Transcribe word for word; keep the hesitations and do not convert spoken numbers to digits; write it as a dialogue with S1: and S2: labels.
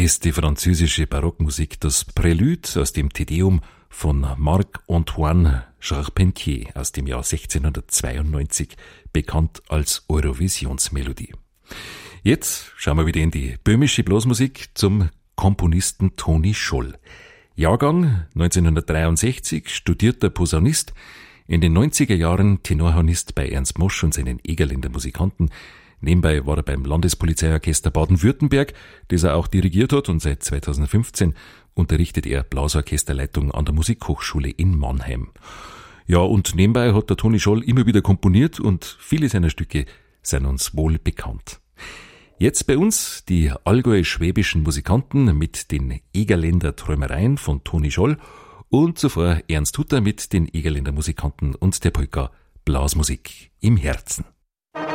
S1: beste französische Barockmusik, das Prälude aus dem Te-Deum von Marc-Antoine Charpentier aus dem Jahr sechzehnhundertzweiundneunzig, bekannt als Eurovisionsmelodie. Jetzt schauen wir wieder in die böhmische Blasmusik zum Komponisten Toni Scholl. Jahrgang neunzehnhundertdreiundsechzig, studierter Posaunist, in den neunziger Jahren Tenorhornist bei Ernst Mosch und seinen Egerländer Musikanten. Nebenbei war er beim Landespolizeiorchester Baden-Württemberg, das er auch dirigiert hat, und seit zweitausendfünfzehn unterrichtet er Blasorchesterleitung an der Musikhochschule in Mannheim. Ja, und nebenbei hat der Toni Scholl immer wieder komponiert und viele seiner Stücke sind uns wohl bekannt. Jetzt bei uns die allgäu-schwäbischen Musikanten mit den Egerländer Träumereien von Toni Scholl und zuvor Ernst Hutter mit den Egerländer Musikanten und der Polka Blasmusik im Herzen.